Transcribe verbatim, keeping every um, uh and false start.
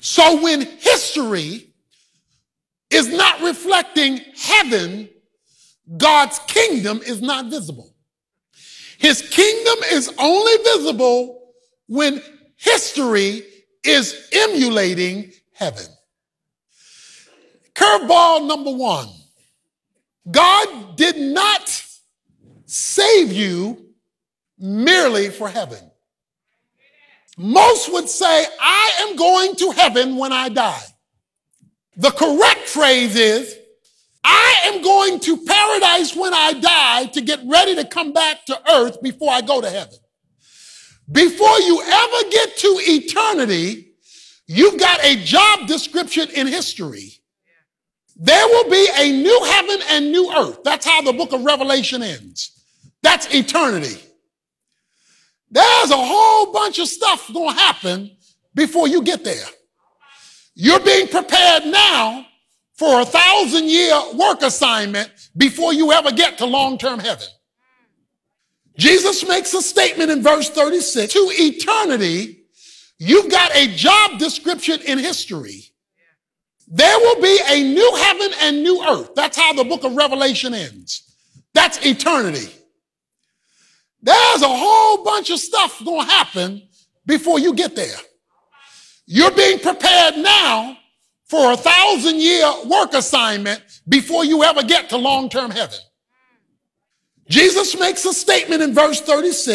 So when history is not reflecting heaven, God's kingdom is not visible. His kingdom is only visible when history is emulating heaven. Curveball number one. God did not save you merely for heaven. Most would say, I am going to heaven when I die. The correct phrase is, I am going to paradise when I die to get ready to come back to earth before I go to heaven. Before you ever get to eternity, you've got a job description in history. There will be a new heaven and new earth. That's how the book of Revelation ends. That's eternity. There's a whole bunch of stuff going to happen before you get there. You're being prepared now for a thousand year work assignment before you ever get to long-term heaven. Jesus makes a statement in verse thirty-six. To eternity, you've got a job description in history. There will be a new heaven and new earth. That's how the book of Revelation ends. That's eternity. There's a whole bunch of stuff going to happen before you get there. You're being prepared now for a thousand year work assignment before you ever get to long-term heaven. Jesus makes a statement in verse thirty-six.